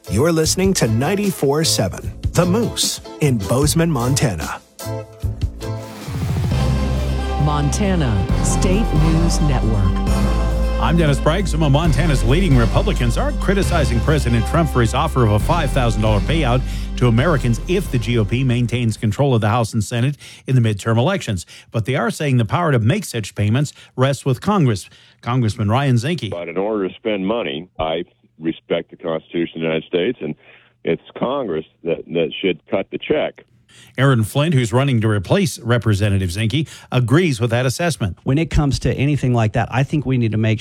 You're listening to 94.7 The Moose in Bozeman, Montana. Montana State News Network. I'm Dennis Bragg. Some of Montana's leading Republicans aren't criticizing President Trump for his offer of a $5,000 payout to Americans if the GOP maintains control of the House and Senate in the midterm elections. But they are saying the power to make such payments rests with Congress. Congressman Ryan Zinke. But in order to spend money, I respect the Constitution of the United States, and it's Congress that should cut the check. Aaron Flint, who's running to replace Representative Zinke, agrees with that assessment. When it comes to anything like that, I think we need to make